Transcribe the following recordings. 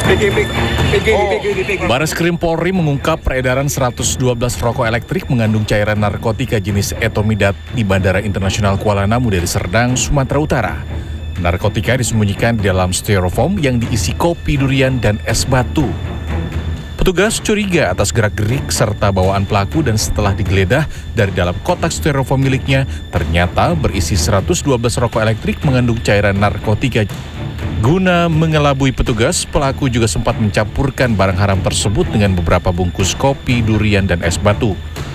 Bareskrim Polri mengungkap peredaran 112 rokok elektrik mengandung cairan narkotika jenis etomidat di Bandara Internasional Kuala Namu dari Serdang, Sumatera Utara. Narkotika disembunyikan di dalam styrofoam yang diisi kopi durian dan es batu. Petugas curiga atas gerak-gerik serta bawaan pelaku dan setelah digeledah dari dalam kotak styrofoam miliknya, ternyata berisi 112 rokok elektrik mengandung cairan narkotika. Guna mengelabui petugas, pelaku juga sempat mencampurkan barang haram tersebut dengan beberapa bungkus kopi, durian, dan es batu.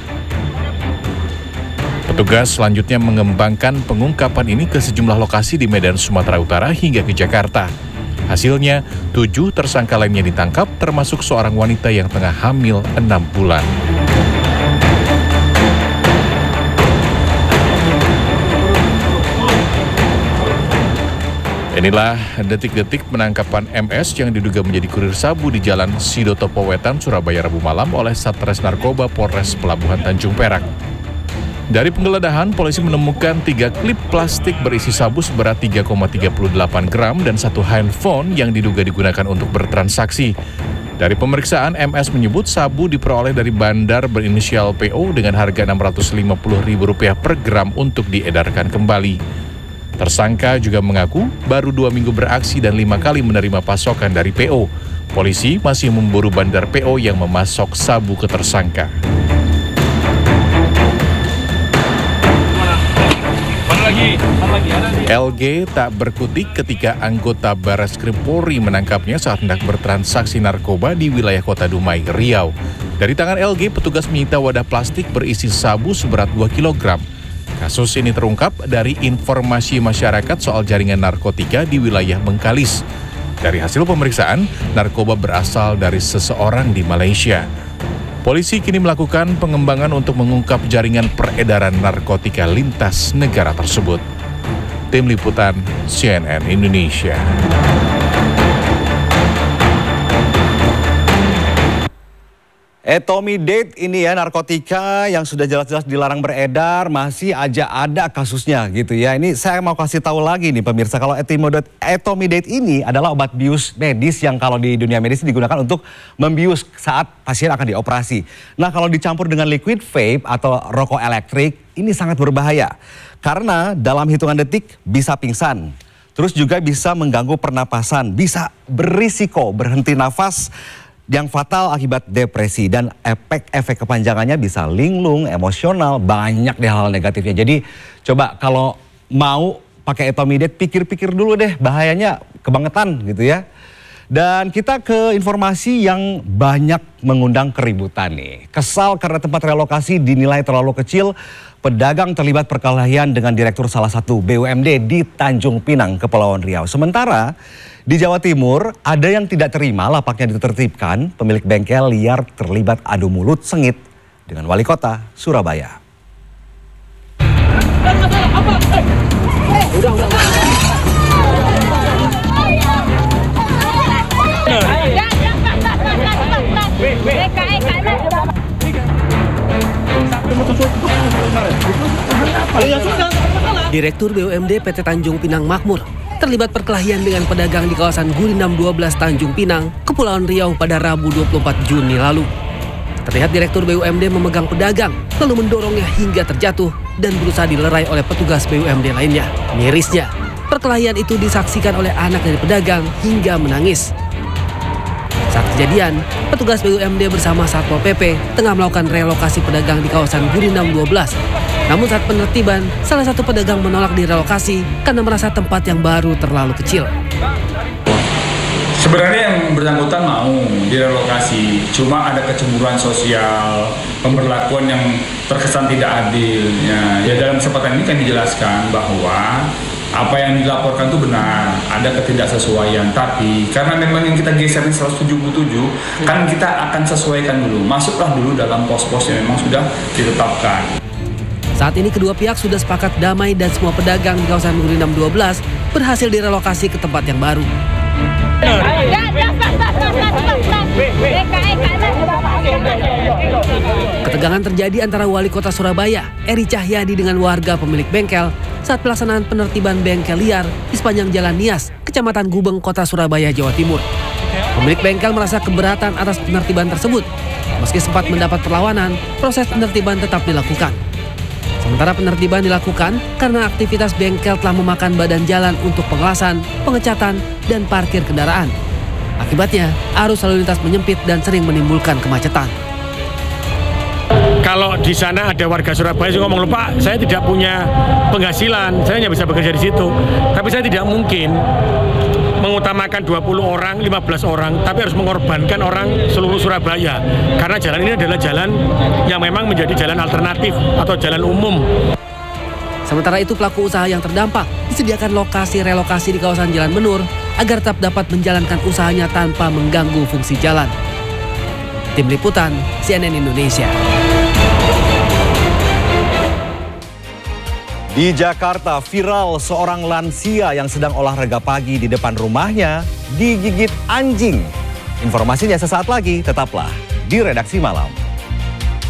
Petugas selanjutnya mengembangkan pengungkapan ini ke sejumlah lokasi di Medan, Sumatera Utara hingga ke Jakarta. Hasilnya, 7 tersangka lainnya ditangkap, termasuk seorang wanita yang tengah hamil 6 bulan. Inilah detik-detik penangkapan MS yang diduga menjadi kurir sabu di Jalan Sidotopo Wetan, Surabaya Rabu malam oleh Satres Narkoba Polres Pelabuhan Tanjung Perak. Dari penggeledahan, polisi menemukan 3 klip plastik berisi sabu seberat 3,38 gram dan 1 handphone yang diduga digunakan untuk bertransaksi. Dari pemeriksaan, MS menyebut sabu diperoleh dari bandar berinisial PO dengan harga Rp650.000 per gram untuk diedarkan kembali. Tersangka juga mengaku baru 2 minggu beraksi dan 5 kali menerima pasokan dari PO. Polisi masih memburu bandar PO yang memasok sabu ke tersangka. LG tak berkutik ketika anggota Bareskrim Polri menangkapnya saat hendak bertransaksi narkoba di wilayah Kota Dumai, Riau. Dari tangan LG, petugas menyita wadah plastik berisi sabu seberat 2 kg. Kasus ini terungkap dari informasi masyarakat soal jaringan narkotika di wilayah Bengkalis. Dari hasil pemeriksaan, narkoba berasal dari seseorang di Malaysia. Polisi kini melakukan pengembangan untuk mengungkap jaringan peredaran narkotika lintas negara tersebut. Tim Liputan CNN Indonesia. Etomidate ini ya, narkotika yang sudah jelas-jelas dilarang beredar, masih aja ada kasusnya gitu ya. Ini saya mau kasih tahu lagi nih pemirsa, kalau etomidate ini adalah obat bius medis yang kalau di dunia medis digunakan untuk membius saat pasien akan dioperasi. Nah, kalau dicampur dengan liquid vape atau rokok elektrik, ini sangat berbahaya. Karena dalam hitungan detik bisa pingsan. Terus juga bisa mengganggu pernapasan, bisa berisiko berhenti nafas, yang fatal akibat depresi, dan efek kepanjangannya bisa linglung, emosional, banyak deh hal negatifnya. Jadi coba kalau mau pakai etomidate, pikir-pikir dulu deh, bahayanya kebangetan gitu ya. Dan kita ke informasi yang banyak mengundang keributan nih. Kesal karena tempat relokasi dinilai terlalu kecil, pedagang terlibat perkelahian dengan direktur salah satu BUMD di Tanjung Pinang, Kepulauan Riau. Sementara di Jawa Timur ada yang tidak terima lapaknya ditertibkan, pemilik bengkel liar terlibat adu mulut sengit dengan wali kota Surabaya. Direktur BUMD PT Tanjung Pinang Makmur terlibat perkelahian dengan pedagang di kawasan Gurinam 12 Tanjung Pinang, Kepulauan Riau pada Rabu 24 Juni lalu. Terlihat Direktur BUMD memegang pedagang, lalu mendorongnya hingga terjatuh dan berusaha dilerai oleh petugas BUMD lainnya. Mirisnya, perkelahian itu disaksikan oleh anak dari pedagang hingga menangis. Saat kejadian, petugas BUMD bersama Satpol PP tengah melakukan relokasi pedagang di kawasan Gurinam 12. Namun saat penertiban, salah satu pedagang menolak direlokasi karena merasa tempat yang baru terlalu kecil. Sebenarnya yang bersangkutan mau direlokasi, cuma ada kecemburuan sosial, pemberlakuan yang terkesan tidak adil. Ya dalam kesempatan ini kan dijelaskan bahwa apa yang dilaporkan itu benar, ada ketidaksesuaian. Tapi karena memang yang kita geser ini 177, kan kita akan sesuaikan dulu. Masuklah dulu dalam pos-pos yang memang sudah ditetapkan. Saat ini kedua pihak sudah sepakat damai dan semua pedagang di kawasan Gurinam 12 berhasil direlokasi ke tempat yang baru. Ketegangan terjadi antara Wali Kota Surabaya, Eri Cahyadi dengan warga pemilik bengkel saat pelaksanaan penertiban bengkel liar di sepanjang Jalan Nias, Kecamatan Gubeng, Kota Surabaya, Jawa Timur. Pemilik bengkel merasa keberatan atas penertiban tersebut. Meski sempat mendapat perlawanan, proses penertiban tetap dilakukan. Sementara penertiban dilakukan karena aktivitas bengkel telah memakan badan jalan untuk pengelasan, pengecatan, dan parkir kendaraan. Akibatnya, arus lalu lintas menyempit dan sering menimbulkan kemacetan. Kalau di sana ada warga Surabaya yang ngomong, "Pak, saya tidak punya penghasilan, saya hanya bisa bekerja di situ." Tapi saya tidak mungkin mengutamakan 20 orang, 15 orang, tapi harus mengorbankan orang seluruh Surabaya. Karena jalan ini adalah jalan yang memang menjadi jalan alternatif atau jalan umum. Sementara itu, pelaku usaha yang terdampak disediakan lokasi relokasi di kawasan Jalan Menur agar tetap dapat menjalankan usahanya tanpa mengganggu fungsi jalan. Tim Liputan, CNN Indonesia. Di Jakarta, viral seorang lansia yang sedang olahraga pagi di depan rumahnya digigit anjing. Informasinya sesaat lagi, tetaplah di Redaksi Malam.